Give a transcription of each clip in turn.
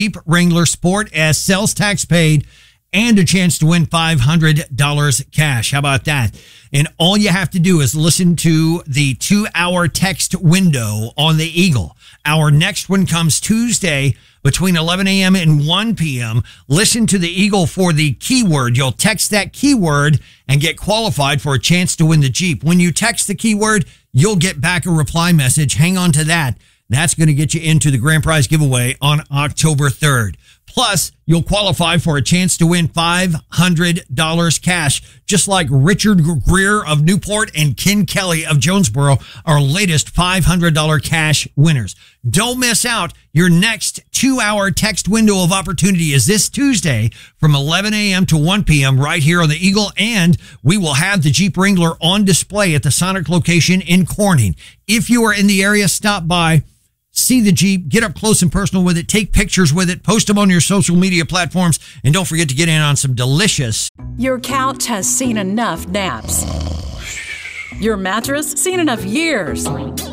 Jeep Wrangler Sport as sales tax paid and a chance to win $500 cash. How about that? And all you have to do is listen to the 2-hour text window on the Eagle. Our next one comes Tuesday between 11 a.m. and 1 p.m. Listen to the Eagle for the keyword. You'll text that keyword and get qualified for a chance to win the Jeep. When you text the keyword, you'll get back a reply message. Hang on to that. That's going to get you into the grand prize giveaway on October 3rd. Plus, you'll qualify for a chance to win $500 cash, just like Richard Greer of Newport and Ken Kelly of Jonesboro, our latest $500 cash winners. Don't miss out. Your next 2-hour text window of opportunity is this Tuesday from 11 a.m. to 1 p.m. right here on the Eagle, and we will have the Jeep Wrangler on display at the Sonic location in Corning. If you are in the area, stop by. See the Jeep, get up close and personal with it, take pictures with it, post them on your social media platforms, and don't forget to get in on some delicious. Your couch has seen enough naps. Your mattress seen enough years.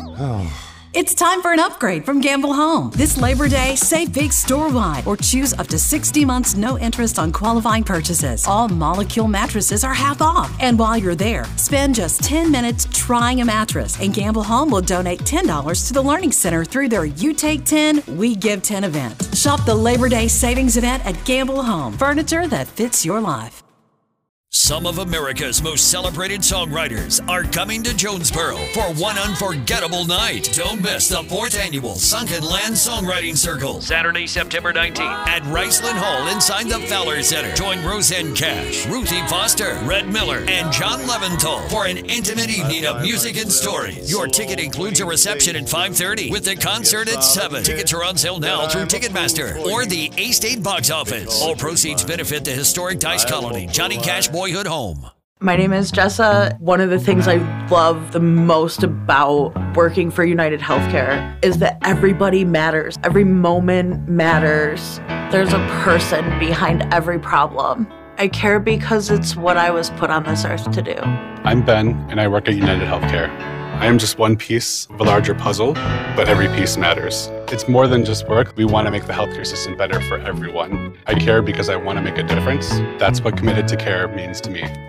It's time for an upgrade from Gamble Home. This Labor Day, save big store-wide or choose up to 60 months no interest on qualifying purchases. All Molecule mattresses are half off. And while you're there, spend just 10 minutes trying a mattress, and Gamble Home will donate $10 to the Learning Center through their You Take 10, We Give 10 event. Shop the Labor Day savings event at Gamble Home. Furniture that fits your life. Some of America's most celebrated songwriters are coming to Jonesboro for one unforgettable night. Don't miss the 4th annual Sunken Land Songwriting Circle, Saturday, September 19th at Riceland Hall inside the Fowler Center. Join Roseanne Cash, Ruthie Foster, Red Miller, and John Leventhal for an intimate evening of music and stories. Your ticket includes a reception at 5:30 with the concert at 7. Tickets are on sale now through Ticketmaster or the A-State box office. All proceeds benefit the historic Dice Colony, Johnny Cash Boyhood Home. My name is Jessa. One of the things I love the most about working for United Healthcare is that everybody matters. Every moment matters. There's a person behind every problem. I care because it's what I was put on this earth to do. I'm Ben, and I work at United Healthcare. I am just one piece of a larger puzzle, but every piece matters. It's more than just work. We want to make the healthcare system better for everyone. I care because I want to make a difference. That's what committed to care means to me.